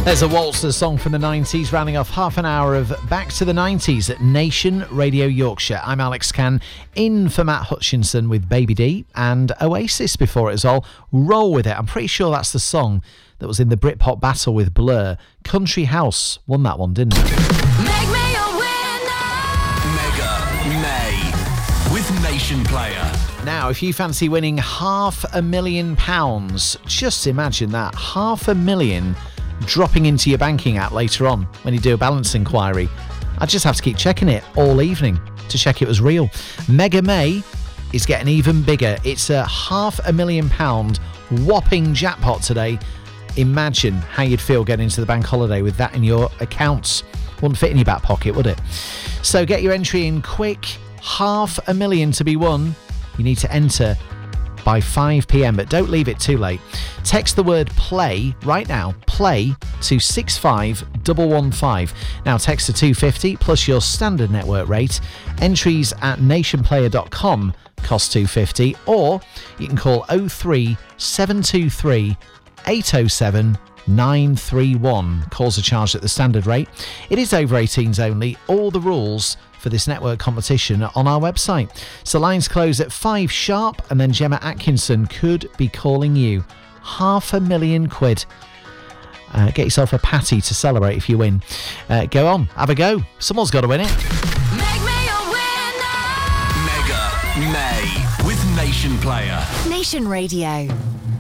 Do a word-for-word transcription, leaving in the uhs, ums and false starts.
There's a Waltzer song from the nineties, rounding off half an hour of Back to the nineties at Nation Radio Yorkshire. I'm Alex Cann, in for Matt Hutchinson with Baby D, and Oasis before it as well. Roll With It. I'm pretty sure that's the song that was in the Britpop battle with Blur. Country House won that one, didn't it? Make me a winner! Mega May with Nation Player. Now, if you fancy winning half a million pounds, just imagine that, half a million dropping into your banking app later on when you do a balance inquiry. I just have to keep checking it all evening to check it was real. Mega May is getting even bigger. It's a half a million pound whopping jackpot today. Imagine how you'd feel getting into the bank holiday with that in your accounts. Wouldn't fit in your back pocket, would it? So get your entry in quick. Half a million to be won. You need to enter by five p.m, but don't leave it too late. Text the word play right now, play, to six five one one five. Now text to two fifty plus your standard network rate. Entries at nationplayer dot com cost two fifty, or you can call oh three seven two three eight oh seven nine three one. Calls are charged at the standard rate. It is over eighteens only. All the rules for this network competition on our website. So lines close at five sharp, and then Gemma Atkinson could be calling you. Half a million quid. Uh, get yourself a patty to celebrate if you win. Uh, go on, have a go. Someone's got to win it. Make me a winner! Mega May with Nation Player. Nation Radio.